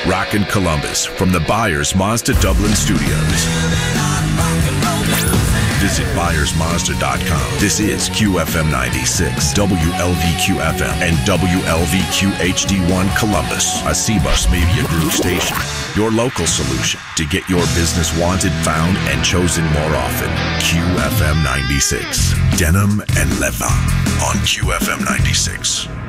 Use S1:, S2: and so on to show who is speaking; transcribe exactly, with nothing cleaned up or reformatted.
S1: Rockin' Columbus from the Byers Mazda Dublin Studios. Visit Byers Mazda dot com. This is Q F M ninety-six, W L V Q F M, and W L V Q H D one Columbus, a C-Bus Media Group station. Your local solution to get your business wanted, found, and chosen more often. Q F M ninety-six. Denim and Leva on Q F M ninety-six.